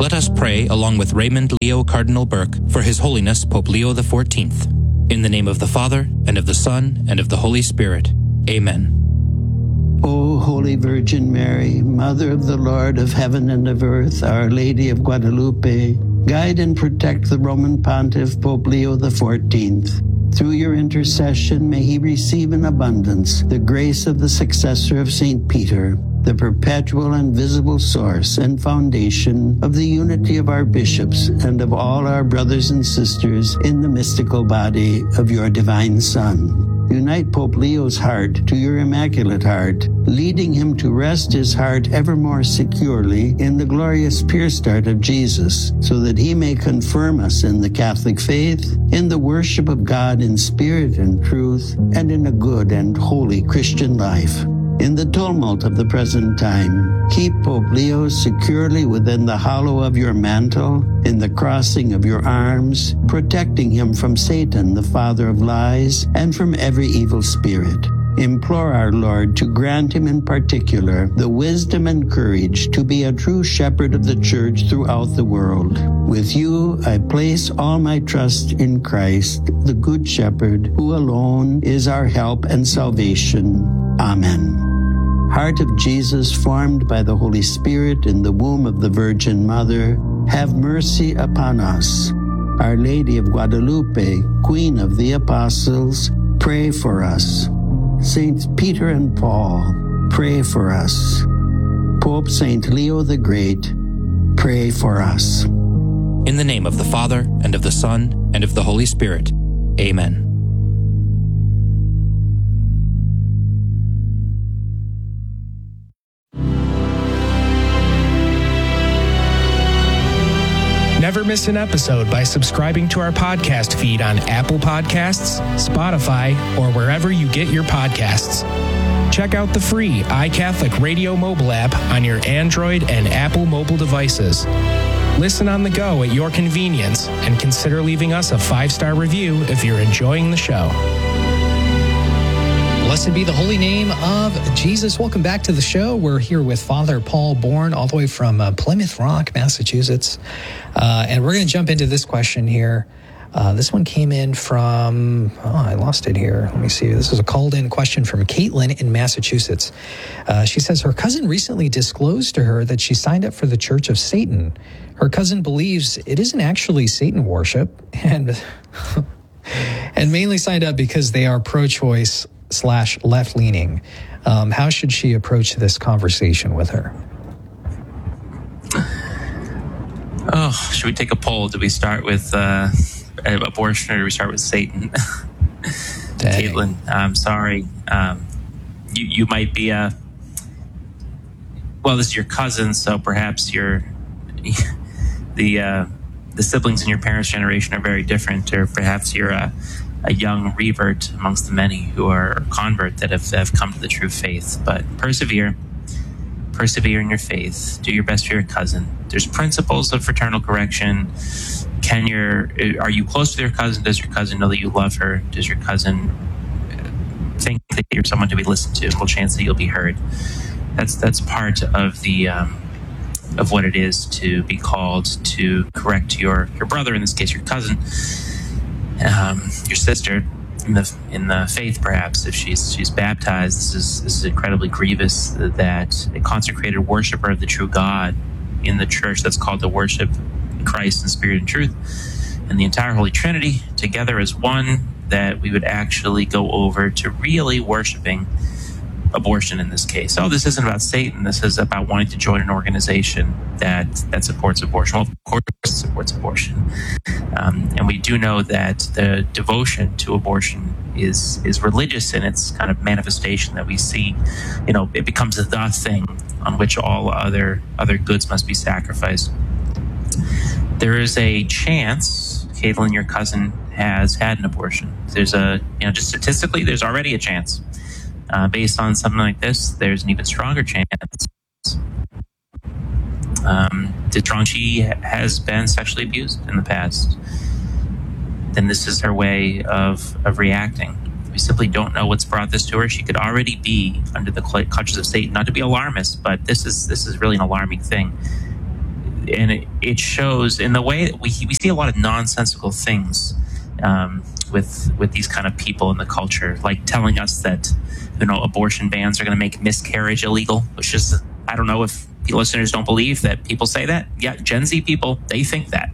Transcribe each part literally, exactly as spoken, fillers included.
Let us pray along with Raymond Leo Cardinal Burke for His Holiness Pope Leo the fourteenth. In the name of the Father, and of the Son, and of the Holy Spirit. Amen. O Holy Virgin Mary, Mother of the Lord of heaven and of earth, Our Lady of Guadalupe, guide and protect the Roman Pontiff Pope Leo the fourteenth. Through your intercession, may he receive in abundance the grace of the successor of Saint Peter, the perpetual and visible source and foundation of the unity of our bishops and of all our brothers and sisters in the mystical body of your divine Son. Unite Pope Leo's heart to your Immaculate Heart, leading him to rest his heart ever more securely in the glorious pure start of Jesus, so that he may confirm us in the Catholic faith, in the worship of God in spirit and truth, and in a good and holy Christian life. In the tumult of the present time, keep Pope Leo securely within the hollow of your mantle, in the crossing of your arms, protecting him from Satan, the father of lies, and from every evil spirit. Implore our Lord to grant him in particular the wisdom and courage to be a true shepherd of the Church throughout the world. With you, I place all my trust in Christ, the Good Shepherd, who alone is our help and salvation. Amen. Heart of Jesus, formed by the Holy Spirit in the womb of the Virgin Mother, have mercy upon us. Our Lady of Guadalupe, Queen of the Apostles, pray for us. Saints Peter and Paul, pray for us. Pope Saint Leo the Great, pray for us. In the name of the Father, and of the Son, and of the Holy Spirit. Amen. Never miss an episode by subscribing to our podcast feed on Apple Podcasts, Spotify, or wherever you get your podcasts. Check out the free iCatholic Radio mobile app on your Android and Apple mobile devices. Listen on the go at your convenience, and consider leaving us a five-star review if you're enjoying the show. Blessed be the holy name of Jesus. Welcome back to the show. We're here with Father Paul Bourne, all the way from uh, Plymouth Rock, Massachusetts. Uh, and we're going to jump into this question here. Uh, this one came in from, oh, I lost it here. Let me see. This is a called-in question from Caitlin in Massachusetts. Uh, she says her cousin recently disclosed to her that she signed up for the Church of Satan. Her cousin believes it isn't actually Satan worship, and and mainly signed up because they are pro-choice slash left-leaning. Um, how should she approach this conversation with her? Oh, should we take a poll? Do we start with uh, abortion, or do we start with Satan? Caitlin, I'm sorry. Um, you you might be a well. This is your cousin, so perhaps your the uh, the siblings in your parents' generation are very different, or perhaps you're a a young revert amongst the many who are convert that have, have come to the true faith. But persevere. Persevere in your faith. Do your best for your cousin. There's principles of fraternal correction. Can your are you close to your cousin? Does your cousin know that you love her? Does your cousin think that you're someone to be listened to? Full chance that you'll be heard. That's that's part of the um, of what it is to be called to correct your your brother, in this case your cousin, um, your sister. In the in the faith, perhaps if she's she's baptized, this is this is incredibly grievous that a consecrated worshiper of the true God in the church that's called to worship Christ in spirit and truth and the entire Holy Trinity together as one, that we would actually go over to really worshiping abortion in this case. Oh, this isn't about Satan. This is about wanting to join an organization that that supports abortion. Well, of course, it supports abortion, um, and we do know that the devotion to abortion is is religious in its kind of manifestation. That we see, you know, it becomes the thing on which all other other goods must be sacrificed. There is a chance, Caitlin, your cousin, has had an abortion. There's a, you know, just statistically, there's already a chance. Uh, based on something like this, there's an even stronger chance. Um, strong she has been sexually abused in the past. Then this is her way of, of reacting. We simply don't know what's brought this to her. She could already be under the clutches of Satan. Not to be alarmist, but this is this is really an alarming thing. and it, it shows in the way that we we see a lot of nonsensical things um, with with these kind of people in the culture, like telling us that, you know, abortion bans are going to make miscarriage illegal, which is, I don't know if listeners don't believe that people say that. Yeah, Gen Z people, they think that,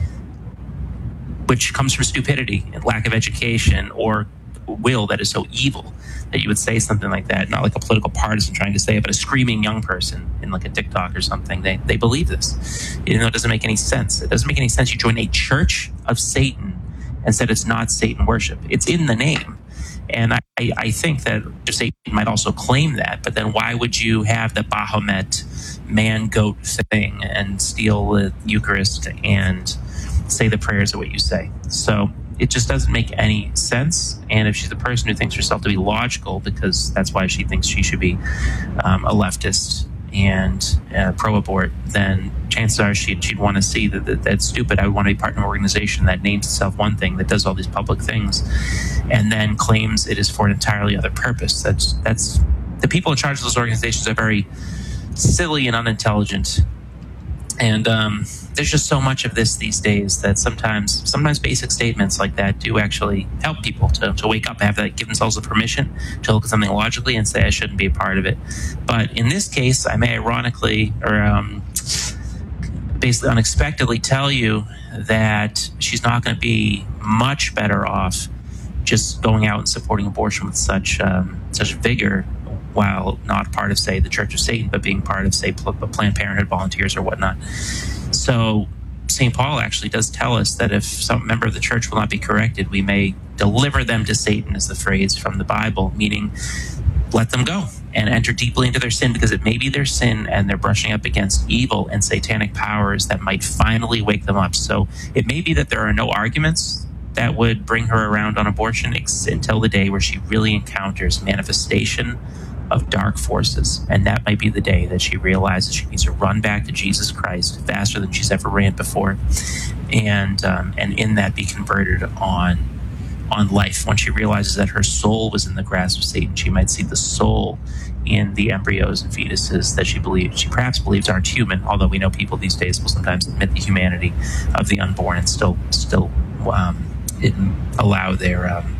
which comes from stupidity and lack of education or will that is so evil that you would say something like that. Not like a political partisan trying to say it, but a screaming young person in like a TikTok or something. They they believe this, even though it doesn't make any sense. It doesn't make any sense. You join a church of Satan and said it's not Satan worship. It's in the name. And I, I think that Satan might also claim that, but then why would you have the Baphomet man-goat thing and steal the Eucharist and say the prayers of what you say? So it just doesn't make any sense. And if she's the person who thinks herself to be logical, because that's why she thinks she should be um, a leftist and uh, pro-abort, then chances are she'd, she'd want to see that, that that's stupid. I would want to be part of an organization that names itself one thing, that does all these public things, and then claims it is for an entirely other purpose. That's that's the people in charge of those organizations are very silly and unintelligent. And um, there's just so much of this these days that sometimes sometimes basic statements like that do actually help people to, to wake up and have that, give themselves the permission to look at something logically and say, I shouldn't be a part of it. But in this case, I may ironically or um, basically unexpectedly tell you that she's not going to be much better off just going out and supporting abortion with such um, such vigor, while not part of, say, the Church of Satan, but being part of, say, Planned Parenthood volunteers or whatnot. So Saint Paul actually does tell us that if some member of the church will not be corrected, we may deliver them to Satan, is the phrase from the Bible, meaning let them go and enter deeply into their sin, because it may be their sin and they're brushing up against evil and satanic powers that might finally wake them up. So it may be that there are no arguments that would bring her around on abortion ex- until the day where she really encounters manifestation of dark forces. And that might be the day that she realizes she needs to run back to Jesus Christ faster than she's ever ran before. And um, and in that be converted on on life. When she realizes that her soul was in the grasp of Satan, she might see the soul in the embryos and fetuses that she believes, she perhaps believes aren't human, although we know people these days will sometimes admit the humanity of the unborn and still still um, allow their um,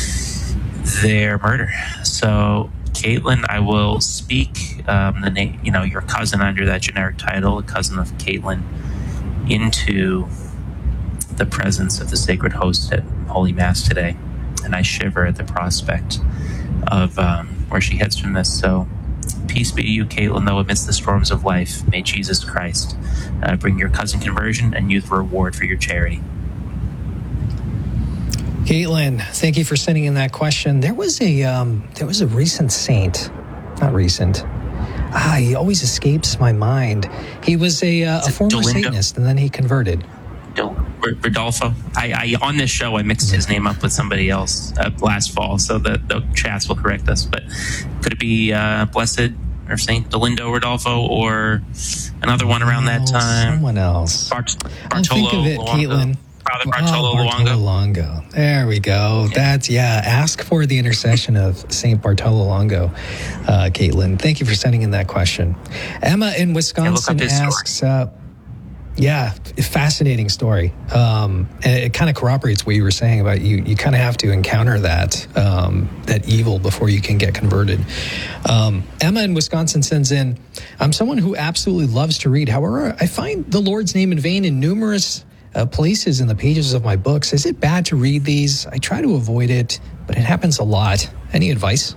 their murder. So Caitlin, I will speak um, the name, you know, your cousin under that generic title, a cousin of Caitlin, into the presence of the sacred host at Holy Mass today. And I shiver at the prospect of um, where she heads from this. So peace be to you, Caitlin, though amidst the storms of life, may Jesus Christ uh, bring your cousin conversion and youth reward for your charity. Caitlin, thank you for sending in that question. There was a um, there was a recent saint, not recent. Ah, he always escapes my mind. He was a, uh, a former Dolindo? Satanist, and then he converted. Rodolfo. I, I on this show I mixed his name up with somebody else uh, last fall, so the, the chats will correct us. But could it be uh, Blessed or Saint Dolindo Rodolfo or another one around that time? Someone else. Bart- I'll think of it, Luongo. Caitlin. Father Bartolo oh, Luongo. Luongo. There we go. Yeah. That's, yeah, ask for the intercession of Saint Bartolo Luongo, uh, Caitlin. Thank you for sending in that question. Emma in Wisconsin yeah, asks, uh, yeah, fascinating story. Um, and it kind of corroborates what you were saying about you. You kind of have to encounter that, um, that evil before you can get converted. Um, Emma in Wisconsin sends in, I'm someone who absolutely loves to read. However, I find the Lord's name in vain in numerous Uh, places in the pages of my books. Is it bad to read these? I try to avoid it, but it happens a lot. Any advice?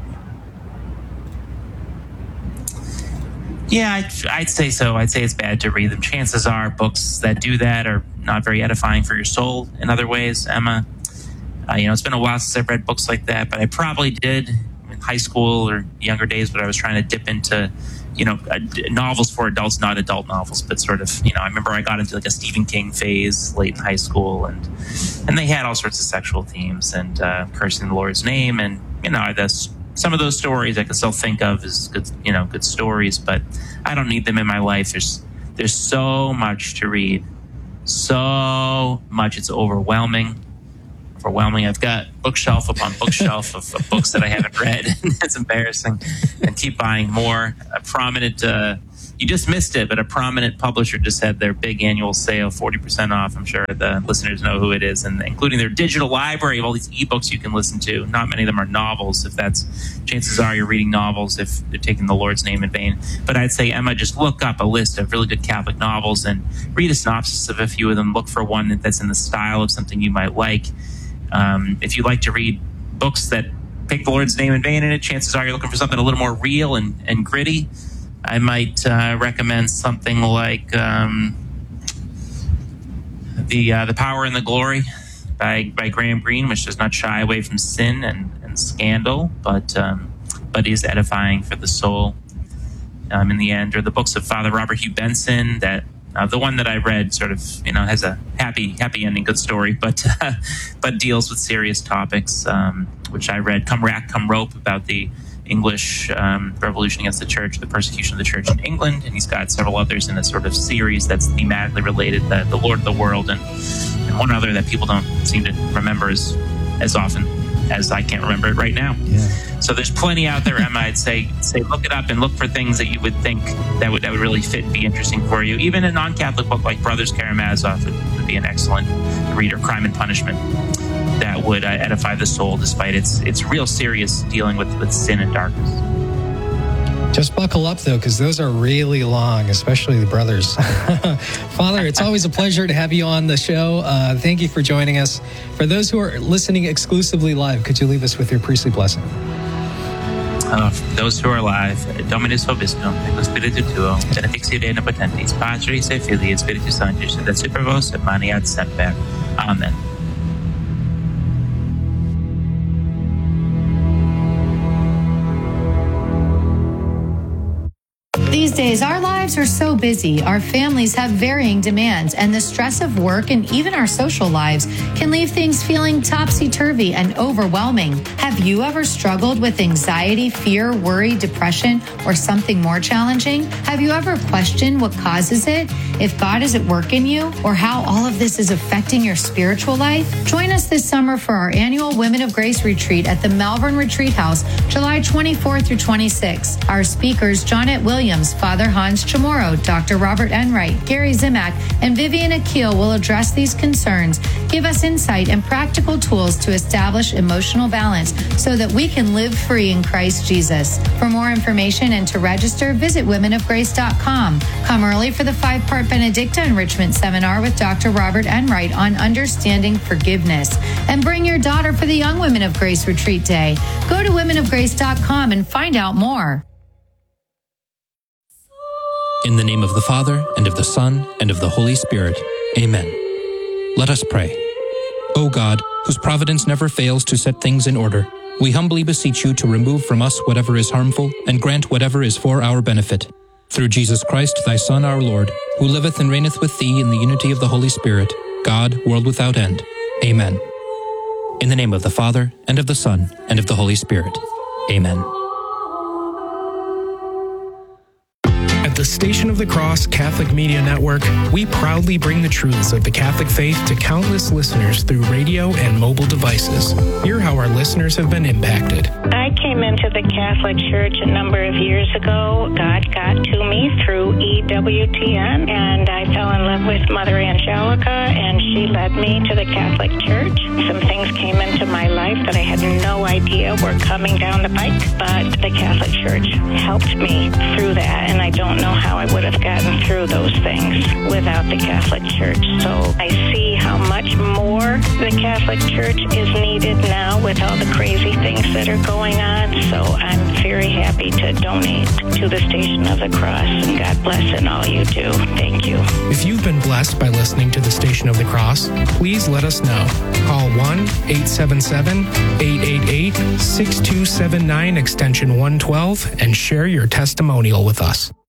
Yeah, I'd, I'd say so. I'd say it's bad to read them. Chances are books that do that are not very edifying for your soul in other ways, Emma. Uh, you know, it's been a while since I've read books like that, but I probably did in high school or younger days when I was trying to dip into, you know, uh, novels for adults, not adult novels, but sort of, you know, I remember I got into like a Stephen King phase late in high school, and and they had all sorts of sexual themes and uh, cursing the Lord's name, and you know, that's some of those stories I can still think of as good, you know, good stories, but I don't need them in my life. There's there's so much to read, so much. It's overwhelming. Overwhelming. I've got bookshelf upon bookshelf of, of books that I haven't read. It's embarrassing. And keep buying more. A prominent uh, you just missed it, but a prominent publisher just had their big annual sale, forty percent off. I'm sure the listeners know who it is, and including their digital library of all these ebooks you can listen to. Not many of them are novels. If that's, chances are you're reading novels if they're taking the Lord's name in vain. But I'd say, Emma, just look up a list of really good Catholic novels and read a synopsis of a few of them. Look for one that's in the style of something you might like. Um, if you like to read books that take the Lord's name in vain in it, chances are you're looking for something a little more real and, and gritty. I might uh, recommend something like um, the uh, the Power and the Glory by by Graham Greene, which does not shy away from sin and, and scandal, but um, but is edifying for the soul um, in the end. Or the books of Father Robert Hugh Benson. That uh, the one that I read sort of you know has a happy happy ending, good story, but uh, but deals with serious topics, um, which I read. Come Rack, Come Rope, about the English um, revolution against the church, the persecution of the church in England, and he's got several others in a sort of series that's thematically related, the, the Lord of the World, and, and one other that people don't seem to remember as, as often as I can't remember it right now. Yeah. So there's plenty out there, Emma. I'd say say look it up and look for things that you would think that would that would really fit and be interesting for you. Even a non-Catholic book like Brothers Karamazov would, would be an excellent read, or Crime and Punishment, that would uh, edify the soul despite its its real serious dealing with, with sin and darkness. Just buckle up, though, because those are really long, especially the brothers. Father, it's always a pleasure to have you on the show. Uh, thank you for joining us. For those who are listening exclusively live, could you leave us with your priestly blessing? Uh, for those who are alive, Dominus Vobiscum, et Spiritu Tuo, benedicti Reina Potentis, Patris et Filii et Spiritus Sanctus, et super vos et maniat semper. Amen. These days, our lives are so busy, our families have varying demands, and the stress of work and even our social lives can leave things feeling topsy-turvy and overwhelming. Have you ever struggled with anxiety, fear, worry, depression, or something more challenging? Have you ever questioned what causes it, if God is at work in you, or how all of this is affecting your spiritual life? Join us this summer for our annual Women of Grace Retreat at the Malvern Retreat House, July twenty-fourth through twenty-sixth. Our speakers, Johnette Williams, Father Hans Chamorro, Doctor Robert Enright, Gary Zimak, and Vivian Akil will address these concerns, give us insight and practical tools to establish emotional balance so that we can live free in Christ Jesus. For more information and to register, visit women of grace dot com. Come early for the five-part Benedicta Enrichment Seminar with Doctor Robert Enright on understanding forgiveness. And bring your daughter for the Young Women of Grace Retreat Day. Go to women of grace dot com and find out more. In the name of the Father, and of the Son, and of the Holy Spirit. Amen. Let us pray. O God, whose providence never fails to set things in order, we humbly beseech you to remove from us whatever is harmful, and grant whatever is for our benefit. Through Jesus Christ, thy Son, our Lord, who liveth and reigneth with thee in the unity of the Holy Spirit, God, world without end. Amen. In the name of the Father, and of the Son, and of the Holy Spirit. Amen. At the Station of the Cross Catholic Media Network, we proudly bring the truths of the Catholic faith to countless listeners through radio and mobile devices. Hear how our listeners have been impacted. I came into the Catholic Church a number of years ago. God got to me through E W T N, and I fell in love with Mother Angelica, and she led me to the Catholic Church. Some things came into my life that I had no idea were coming down the pike, but the Catholic Church helped me through that, and I don't know how I would have gotten through those things without the Catholic Church. So I see how much more the Catholic Church is needed now with all the crazy things that are going on. So I'm very happy to donate to the Station of the Cross, and God bless in all you do. Thank you. If you've been blessed by listening to the Station of the Cross, please let us know. Call one eight seven seven, eight eight eight, six two seven nine extension one twelve and share your testimonial with us.